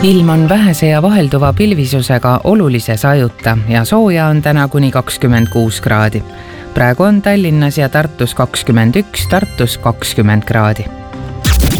Ilm on vähese ja vahelduva pilvisusega olulise sajuta ja sooja on täna kuni 26 kraadi. Praegu on Tallinnas ja Tartus 21, Tartus 20 kraadi.